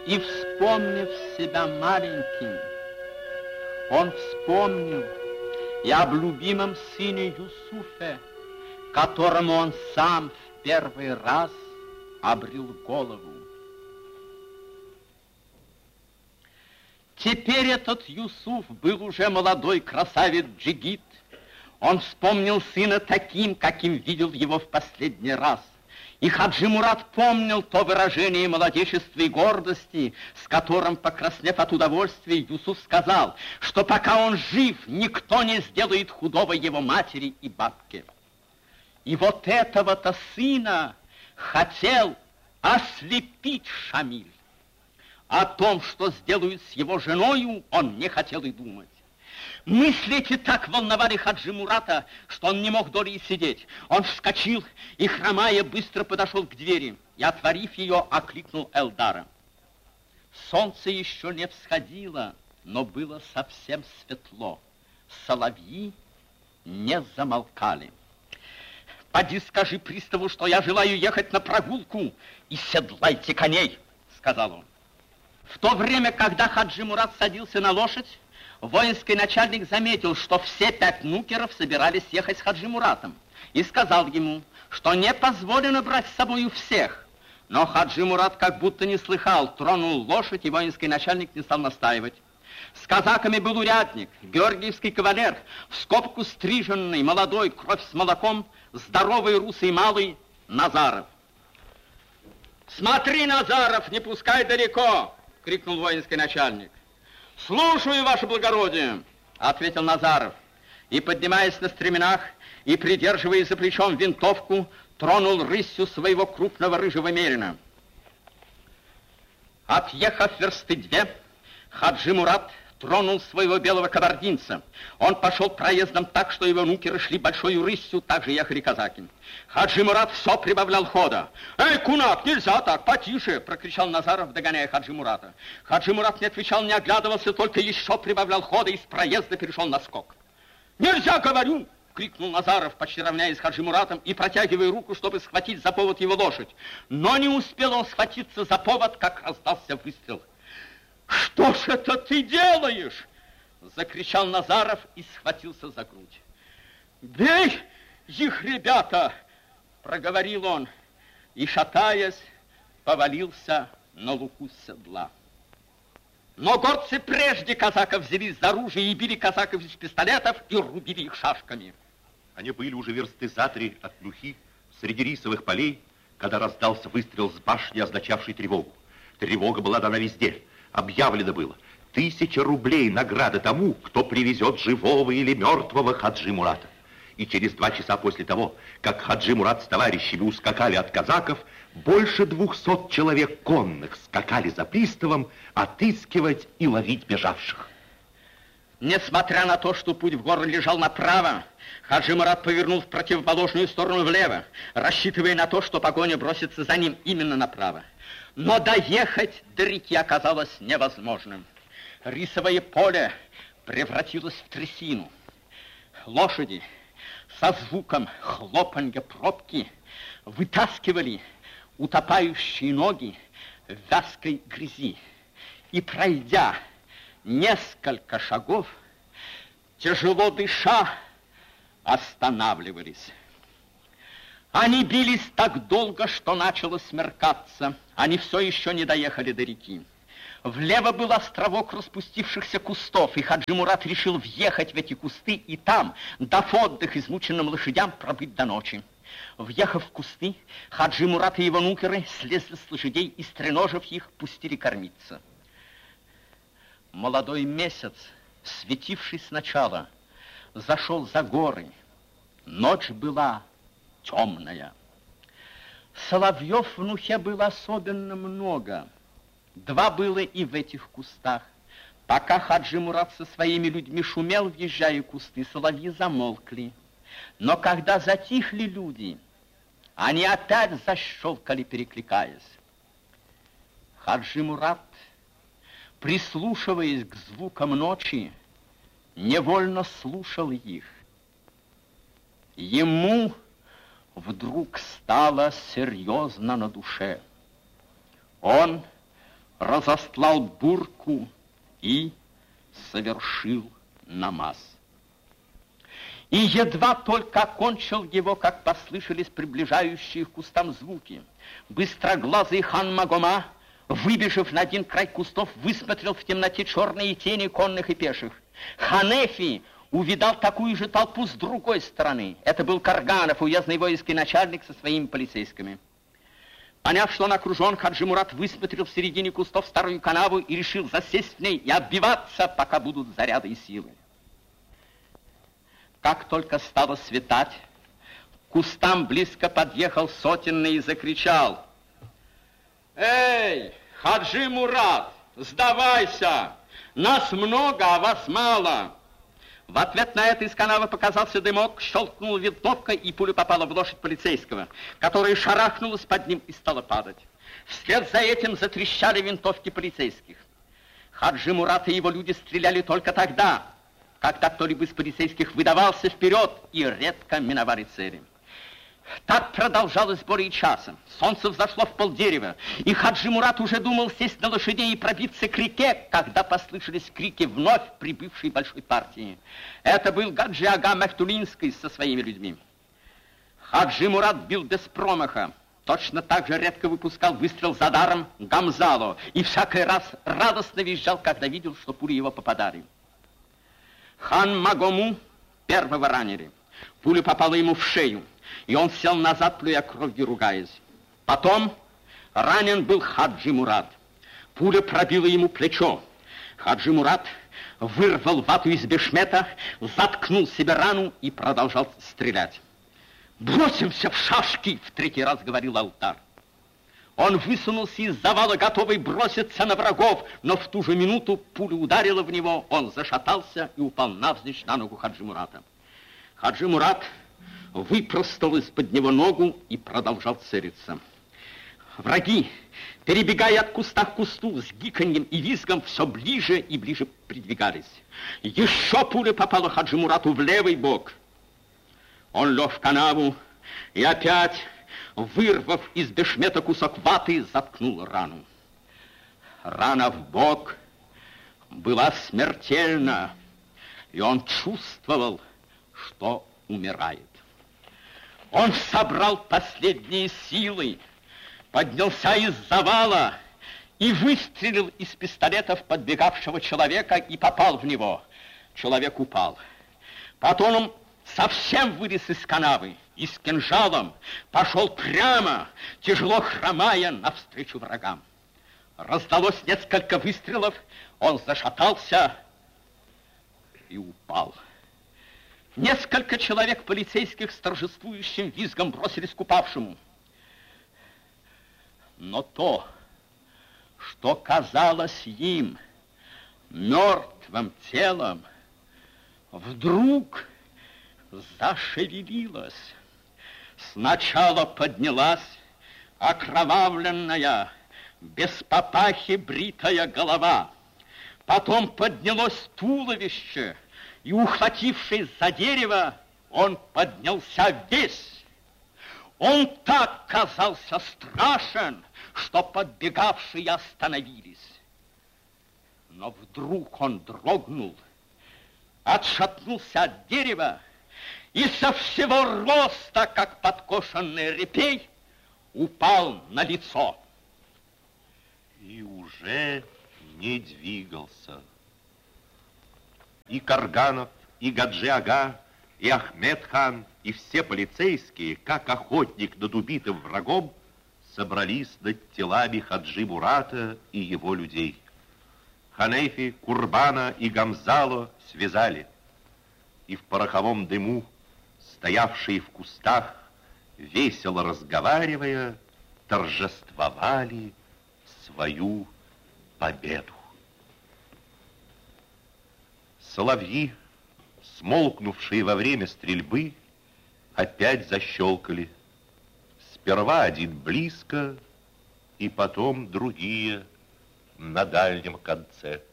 И, вспомнив себя маленьким, он вспомнил и об любимом сыне Юсуфе, которому он сам в первый раз обрел голову. Теперь этот Юсуф был уже молодой красавец джигит. Он вспомнил сына таким, каким видел его в последний раз. И Хаджи Мурат помнил то выражение молодечества и гордости, с которым, покраснев от удовольствия, Юсуф сказал, что пока он жив, никто не сделает худого его матери и бабке. И вот этого-то сына хотел ослепить Шамиль. О том, что сделают с его женою, он не хотел и думать. Мысли эти так волновали Хаджи Мурата, что он не мог долей сидеть. Он вскочил и, хромая, быстро подошел к двери и, отворив ее, окликнул Элдара. Солнце еще не всходило, но было совсем светло. Соловьи не замолкали. «Поди скажи приставу, что я желаю ехать на прогулку, и седлайте коней», — сказал он. В то время, когда Хаджи Мурат садился на лошадь, воинский начальник заметил, что все 5 нукеров собирались ехать с Хаджи Муратом, и сказал ему, что не позволено брать с собою всех. Но Хаджи Мурат как будто не слыхал, тронул лошадь, и воинский начальник не стал настаивать. С казаками был урядник, георгиевский кавалер, в скобку стриженный, молодой, кровь с молоком, здоровый, русый, малый Назаров. «Смотри, Назаров, не пускай далеко!» — крикнул воинский начальник. «Слушаю, ваше благородие!» — ответил Назаров. И, поднимаясь на стременах и придерживая за плечом винтовку, тронул рысью своего крупного рыжего мерина. Отъехав версты 2, Хаджи Мурат тронул своего белого кабардинца. Он пошел проездом так, что его нукеры шли большой рысью, так же ехали казаки. Хаджи Мурат все прибавлял хода. «Эй, кунак, нельзя так, потише!» — прокричал Назаров, догоняя Хаджи Мурата. Хаджи Мурат не отвечал, не оглядывался, только еще прибавлял хода и с проезда перешел на скок. «Нельзя, говорю!» — крикнул Назаров, почти равняясь с Хаджи Муратом и протягивая руку, чтобы схватить за повод его лошадь. Но не успел он схватиться за повод, как раздался выстрел. «Что ж это ты делаешь?» — закричал Назаров и схватился за грудь. «Бей их, ребята!» — проговорил он и, шатаясь, повалился на луку седла. Но горцы прежде казаков взялись за оружие и били казаков из пистолетов и рубили их шашками. Они были уже версты за 3 от Люхи, среди рисовых полей, когда раздался выстрел с башни, означавший тревогу. Тревога была дана везде. Объявлено было 1000 рублей награды тому, кто привезет живого или мертвого Хаджи Мурата. И через 2 часа после того, как Хаджи Мурат с товарищами ускакали от казаков, больше 200 человек конных скакали за приставом отыскивать и ловить бежавших. Несмотря на то, что путь в горы лежал направо, Хаджи Мурат повернул в противоположную сторону влево, рассчитывая на то, что погоня бросится за ним именно направо. Но доехать до реки оказалось невозможным. Рисовое поле превратилось в трясину. Лошади со звуком хлопанья пробки вытаскивали утопающие ноги в вязкой грязи. И, пройдя несколько шагов, тяжело дыша, останавливались. Они бились так долго, что начало смеркаться. Они все еще не доехали до реки. Влево был островок распустившихся кустов, и Хаджи Мурат решил въехать в эти кусты и там, дав отдых измученным лошадям, пробыть до ночи. Въехав в кусты, Хаджи Мурат и его нукеры слезли с лошадей и, стреножив их, пустили кормиться. Молодой месяц, светивший сначала, зашел за горы. Ночь была темная. Соловьев в Нухе было особенно много. 2 было и в этих кустах. Пока Хаджи Мурат со своими людьми шумел, въезжая в кусты, соловьи замолкли. Но когда затихли люди, они опять защелкали, перекликаясь. Хаджи Мурат, прислушиваясь к звукам ночи, невольно слушал их. Ему вдруг стало серьезно на душе. Он разостлал бурку и совершил намаз. И едва только окончил его, как послышались приближающие к кустам звуки. Быстроглазый хан Магома, выбежав на один край кустов, высмотрел в темноте черные тени конных и пеших. Ханефи увидал такую же толпу с другой стороны. Это был Карганов, уездный воинский начальник со своими полицейскими. Поняв, что он окружен, Хаджи Мурат высмотрел в середине кустов старую канаву и решил засесть в ней и отбиваться, пока будут заряды и силы. Как только стало светать, к кустам близко подъехал сотенный и закричал: «Эй, Хаджи Мурат, сдавайся! Нас много, а вас мало!» В ответ на это из канавы показался дымок, щелкнула винтовка, и пуля попала в лошадь полицейского, которая шарахнулась под ним и стала падать. Вслед за этим затрещали винтовки полицейских. Хаджи Мурат и его люди стреляли только тогда, когда кто-либо из полицейских выдавался вперед и редко миновали цели. Так продолжалось более часа. Солнце взошло в полдерева, и Хаджи Мурат уже думал сесть на лошадей и пробиться к реке, когда послышались крики вновь прибывшей большой партии. Это был Гаджи Ага Мехтулинский со своими людьми. Хаджи Мурат бил без промаха. Точно так же редко выпускал выстрел за даром Гамзало, и всякий раз радостно визжал, когда видел, что пули его попадали. Хан Магому первого ранили. Пуля попала ему в шею, и он сел назад, плюя кровью, ругаясь. Потом ранен был Хаджи Мурат. Пуля пробила ему плечо. Хаджи Мурат вырвал вату из бешмета, заткнул себе рану и продолжал стрелять. «Бросимся в шашки!» — в третий раз говорил Алтар. Он высунулся из завала, готовый броситься на врагов, но в ту же минуту пуля ударила в него, он зашатался и упал навзничь на ногу Хаджи Мурата. Хаджи Мурат выпростал из-под него ногу и продолжал целиться. Враги, перебегая от куста к кусту, с гиканьем и визгом все ближе и ближе придвигались. Еще пуля попала Хаджи Мурату в левый бок. Он лег в канаву и опять, вырвав из бешмета кусок ваты, заткнул рану. Рана в бок была смертельна, и он чувствовал, что умирает. Он собрал последние силы, поднялся из завала и выстрелил из пистолета в подбегавшего человека и попал в него. Человек упал. Потом он совсем вылез из канавы и с кинжалом пошел прямо, тяжело хромая, навстречу врагам. Раздалось несколько выстрелов, он зашатался и упал. Несколько человек полицейских с торжествующим визгом бросились к упавшему. Но то, что казалось им мертвым телом, вдруг зашевелилась. Сначала поднялась окровавленная, без папахи бритая голова. Потом поднялось туловище, и, ухватившись за дерево, он поднялся весь. Он так казался страшен, что подбегавшие остановились. Но вдруг он дрогнул, отшатнулся от дерева и со всего роста, как подкошенный репей, упал на лицо. И уже не двигался. И Карганов, и Гаджи Ага, и Ахмед хан, и все полицейские, как охотник над убитым врагом, собрались над телами Хаджи Мурата и его людей. Ханефи, Курбана и Гамзало связали, и в пороховом дыму, стоявшие в кустах, весело разговаривая, торжествовали свою победу. Соловьи, смолкнувшие во время стрельбы, опять защелкали. Сперва один близко, и потом другие на дальнем конце.